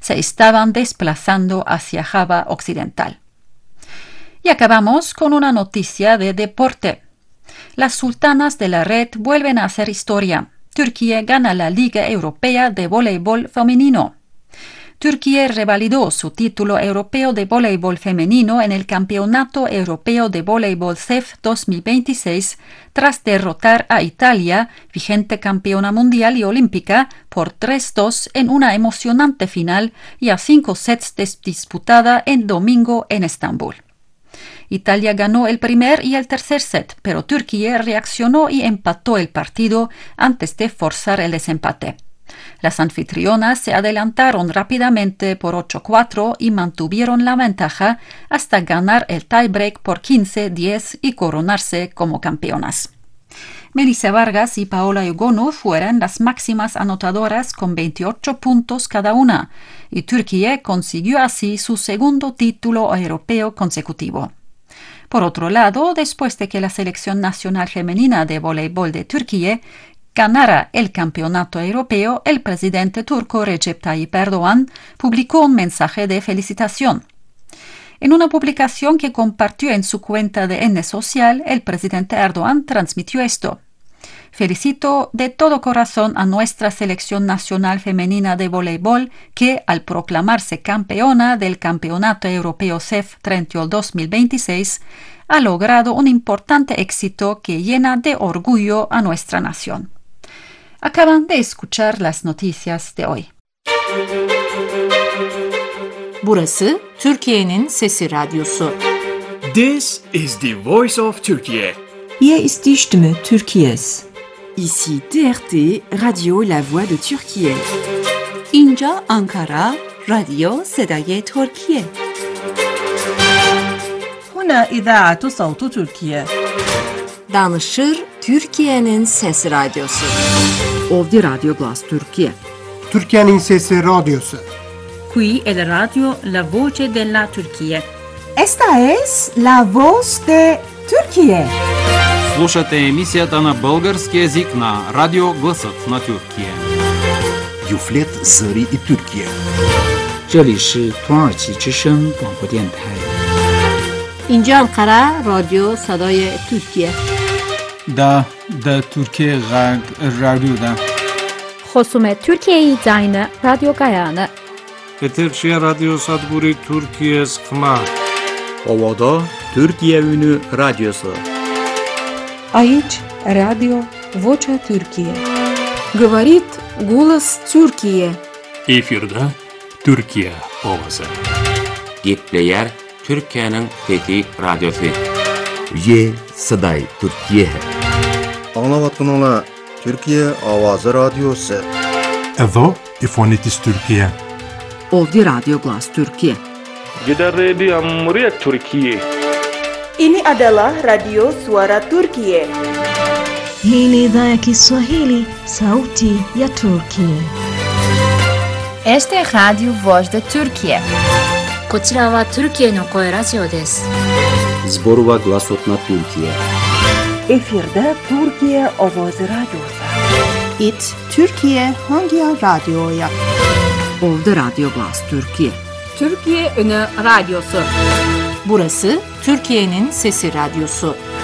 se estaban desplazando hacia Java Occidental. Y acabamos con una noticia de deporte. Las sultanas de la red vuelven a hacer historia. Turquía gana la Liga Europea de Voleibol Femenino. Turquía revalidó su título europeo de voleibol femenino en el Campeonato Europeo de Voleibol CEF 2026 tras derrotar a Italia, vigente campeona mundial y olímpica, por 3-2 en una emocionante final y a 5 sets disputada en domingo en Estambul. Italia ganó el primer y el tercer set, pero Turquía reaccionó y empató el partido antes de forzar el desempate. Las anfitrionas se adelantaron rápidamente por 8-4 y mantuvieron la ventaja hasta ganar el tiebreak por 15-10 y coronarse como campeonas. Melissa Vargas y Paola Egonu fueron las máximas anotadoras con 28 puntos cada una, y Turquía consiguió así su segundo título europeo consecutivo. Por otro lado, después de que la selección nacional femenina de voleibol de Turquía ganara el campeonato europeo, el presidente turco Recep Tayyip Erdoğan publicó un mensaje de felicitación. En una publicación que compartió en su cuenta de N social, el presidente Erdoğan transmitió esto: Felicito de todo corazón a nuestra selección nacional femenina de voleibol que, al proclamarse campeona del Campeonato Europeo CEF 2026, ha logrado un importante éxito que llena de orgullo a nuestra nación. Acaban de escuchar las noticias de hoy. Burası Türkiye'nin Sesi Radyosu. This is the voice of Turkey. Hier ist die Stimme Türkiye's. Ici TRT, Radio La Voix de Türkiye. اینجا آنکارا، رادیو صدای ترکیه. هنا إذاعة صوت تركيا. Danışır Türkiye'nin Sesi Radyosu. Ovdje Radio Glas Türkiye. Türkiye'nin Sesi Radyosu. Qui è la radio La Voce della Turchia. Esta es la voz de Turquía. Слушате емисията на български език на Радио Гласът на Тюркия. Юфлет Зари и Türkiye. 这里是土耳其之声广播电台。 اینجا انقره رادیو صدای ترکیه. دا Türkiye Radyo'da. خصوم ترکیه زاین رادیو گایانه. Eterçiye Radyo Sadburi Türkiye Skma. Ovada Türkiye Ünü Radyosu. Aici Radio Vocea Türkiye. Говорит голос Türkiye. Efirde Türkiye Ovası. Gepleyer Türkiye'nin Fethi Radyosu. Ye Saday Türkiye. Anlavatınla Türkiye Avazı Radyosu. Evo İfonitis Türkiye. Ovdje Radio Glas Türkiye. Kita Radio Amriyat Türkiye. Ini adalah Radio Suara Turkiye. Hii ni idhaa ya Kiswahili, sauti ya Turkiye. Este es Radio Voz de Turkiye. こちらはトルキエの声ラジオです。 Zborova Glasot na Türkiye. Efirde Türkiye Avazı Radyosu. It Türkiye hangi radyoya? Ovdje Radio Glas Türkiye. Türkiye Ünü Radyosu. Burası Türkiye'nin Sesi Radyosu.